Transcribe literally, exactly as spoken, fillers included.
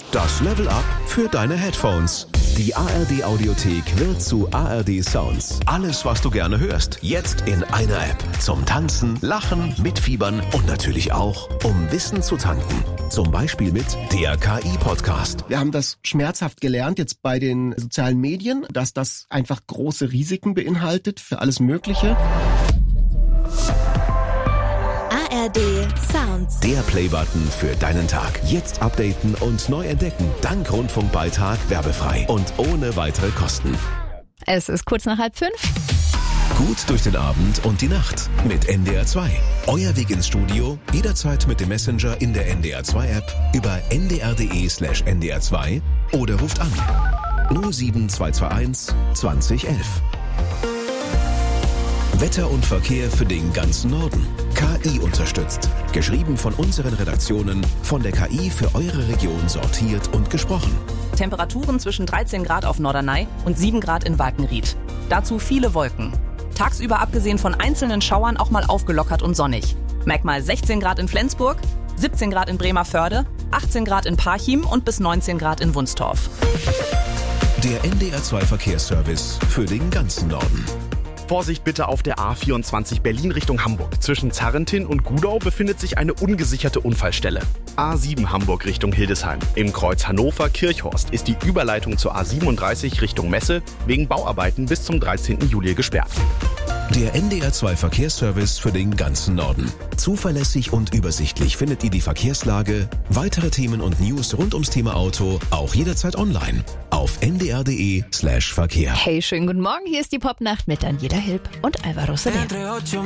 Das Level Up für deine Headphones. Die A R D Audiothek wird zu A R D Sounds. Alles, was du gerne hörst, jetzt in einer App. Zum Tanzen, Lachen, Mitfiebern und natürlich auch, um Wissen zu tanken. Zum Beispiel mit der K I-Podcast. Wir haben das schmerzhaft gelernt jetzt bei den sozialen Medien, dass das einfach große Risiken beinhaltet für alles Mögliche. A R D Sounds. Der Playbutton für deinen Tag. Jetzt updaten und neu entdecken. Dank Rundfunkbeitrag werbefrei und ohne weitere Kosten. Es ist kurz nach halb fünf. Gut durch den Abend und die Nacht mit N D R zwei. Euer Weg ins Studio, jederzeit mit dem Messenger in der N D R zwei App über n d r punkt d e slash n d r zwei oder ruft an null sieben zwei zwei eins zwanzig elf. Wetter und Verkehr für den ganzen Norden. K I unterstützt. Geschrieben von unseren Redaktionen, von der K I für eure Region sortiert und gesprochen. Temperaturen zwischen dreizehn Grad auf Norderney und sieben Grad in Walkenried. Dazu viele Wolken. Tagsüber abgesehen von einzelnen Schauern auch mal aufgelockert und sonnig. Merkmal sechzehn Grad in Flensburg, siebzehn Grad in Bremervörde, achtzehn Grad in Parchim und bis neunzehn Grad in Wunstorf. Der N D R zwei Verkehrsservice für den ganzen Norden. Vorsicht bitte auf der A vierundzwanzig Berlin Richtung Hamburg. Zwischen Zarrentin und Gudau befindet sich eine ungesicherte Unfallstelle. A sieben Hamburg Richtung Hildesheim. Im Kreuz Hannover-Kirchhorst ist die Überleitung zur A siebenunddreißig Richtung Messe wegen Bauarbeiten bis zum dreizehnten Juli gesperrt. Der N D R zwei Verkehrsservice für den ganzen Norden. Zuverlässig und übersichtlich findet ihr die Verkehrslage, weitere Themen und News rund ums Thema Auto auch jederzeit online auf n d r punkt d e slash verkehr. Hey, schönen guten Morgen. Hier ist die Popnacht mit Daniela Hilb und Alvaro Soler.